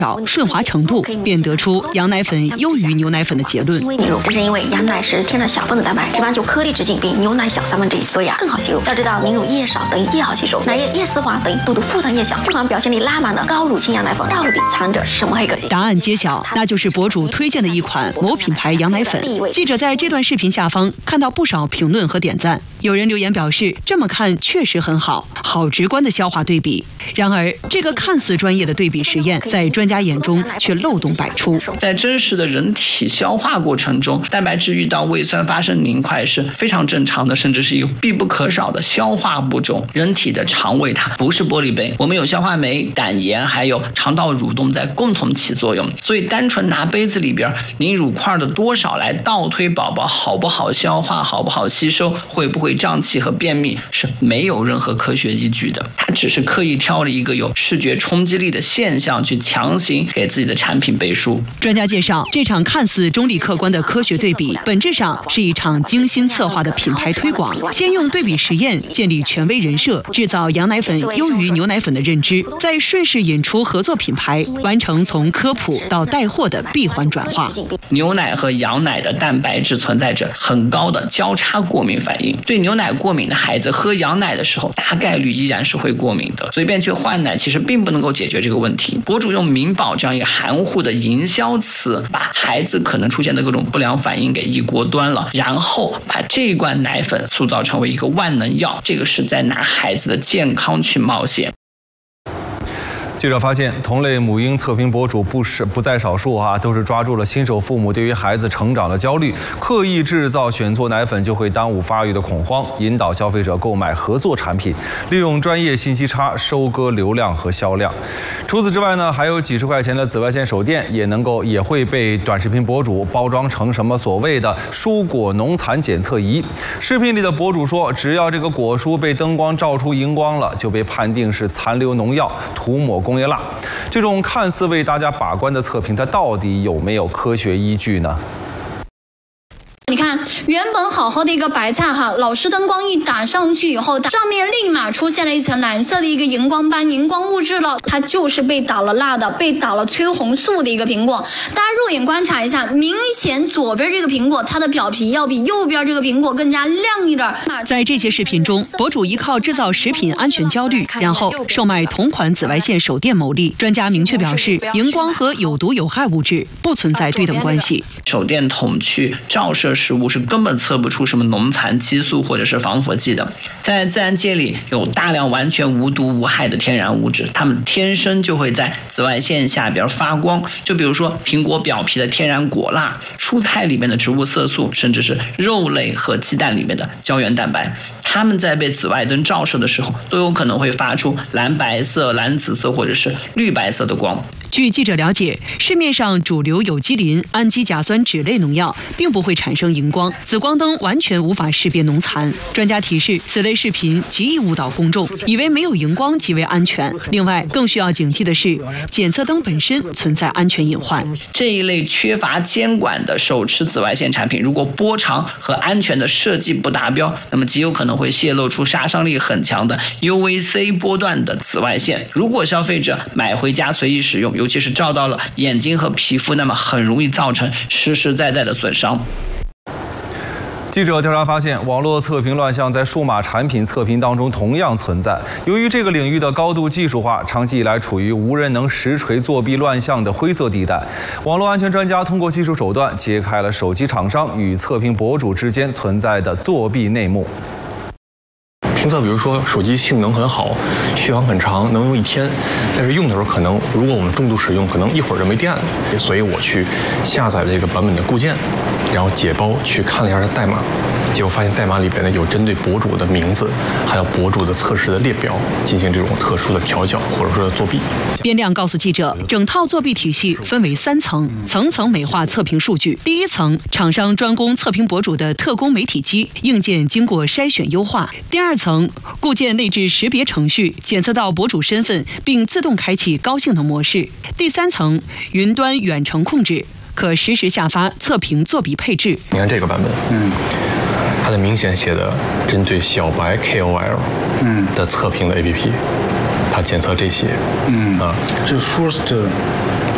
顺滑程度，便得出羊奶粉优于牛奶粉的结论。 轻微凝乳，这是因为羊奶是添了小分子蛋白，脂肪就颗粒直径比牛奶小1/3，所以更好吸入。要知道，凝乳液少等于液好吸收，奶液越丝滑等于肚肚负担越小。这款表现力拉满的高乳清羊奶粉到底藏着什么黑科技？ 答案揭晓，那就是博主推荐的一款某品牌羊奶粉。记者在这段视频下方看到不少评论和点赞，有人留言表示这么看确实很好，好直观的消化对比。然而，这个看似专业的对比实验，在专家眼中却漏洞百出。 在真实的人体消化过程中，蛋白质遇到胃酸发生凝块是非常正常的，甚至是一个必不可少的消化步骤。人体的肠胃它不是玻璃杯，我们有消化酶、胆盐还有肠道蠕动在共同起作用，所以单纯拿杯子里边凝乳块的多少来倒推宝宝好不好消化、好不好吸收、会不会胀气和便秘是没有任何科学依据的。它只是刻意挑了一个有视觉冲击力的现象去强行给自己的产品背书。 专家介绍，这场看似中立客观的科学对比，本质上是一场精心策划的品牌推广。先用对比实验建立权威人设，制造羊奶粉优于牛奶粉的认知，再顺势引出合作品牌，完成从科普到带货的闭环转化。 牛奶和羊奶的蛋白质存在着很高的交叉过敏反应，对牛奶过敏的孩子喝羊奶的时候，大概率依然是会过敏的。随便去换奶其实并不能够解决这个问题。博主用民保这样一个含糊的营销词，把孩子可能出现的各种不良反应给一锅端了，然后把这罐奶粉塑造成为一个万能药，这个是在拿孩子的健康去冒险。 记者发现，同类母婴测评博主不在少数都是抓住了新手父母对于孩子成长的焦虑，刻意制造选错奶粉就会耽误发育的恐慌，引导消费者购买合作产品，利用专业信息差收割流量和销量。除此之外呢，还有几十块钱的紫外线手电也会被短视频博主包装成什么所谓的蔬果农残检测仪。视频里的博主说，只要这个果蔬被灯光照出荧光了，就被判定是残留农药、涂抹工业蜡。这种看似为大家把关的测评，它到底有没有科学依据呢？ 你看，原本好好的一个白菜老式灯光一打上去以后，上面立马出现了一层蓝色的一个荧光斑、荧光物质了，它就是被打了蜡的、被打了催红素的一个苹果。大家肉眼观察一下，明显左边这个苹果它的表皮要比右边这个苹果更加亮一点。 在这些视频中，博主依靠制造食品安全焦虑，然后售卖同款紫外线手电牟利。专家明确表示，荧光和有毒有害物质不存在对等关系。 手电筒去照射食物是根本测不出什么农残、激素或者是防腐剂的。在自然界里有大量完全无毒无害的天然物质，它们天生就会在紫外线下边发光。就比如说苹果表皮的天然果蜡，蔬菜里面的植物色素，甚至是肉类和鸡蛋里面的胶原蛋白，它们在被紫外灯照射的时候，都有可能会发出蓝白色、蓝紫色或者是绿白色的光。 据记者了解，市面上主流有机磷、氨基甲酸酯类农药并不会产生荧光，紫光灯完全无法识别农残。专家提示，此类视频极易误导公众，以为没有荧光即为安全。另外，更需要警惕的是，检测灯本身存在安全隐患。 这一类缺乏监管的手持紫外线产品，如果波长和安全的设计不达标，那么极有可能会泄露出杀伤力很强的 UVC 波段的紫外线。如果消费者买回家随意使用，尤其是照到了眼睛和皮肤，那么很容易造成实实在在的损伤。 记者调查发现，网络测评乱象在数码产品测评当中同样存在。由于这个领域的高度技术化，长期以来处于无人能实锤作弊乱象的灰色地带。网络安全专家通过技术手段揭开了手机厂商与测评博主之间存在的作弊内幕。 评测比如说手机性能很好，续航很长，能用1天，但是用的时候可能如果我们重度使用，可能一会儿就没电了。所以我去下载了这个版本的固件，然后解包去看了一下它代码，结果发现代码里边呢有针对博主的名字，还有博主的测试的列表进行这种特殊的调校或者说作弊。 边亮告诉记者，整套作弊体系分为3层，层层美化测评数据。第一层，厂商专供测评博主的特供媒体机硬件经过筛选优化。第二层，固件内置识别程序，检测到博主身份并自动开启高性能模式。第3层，云端远程控制，可实时下发测评作弊配置。 你看这个版本，它的明显写的针对小白 KOL 的测评的 APP，它检测这些， 这 first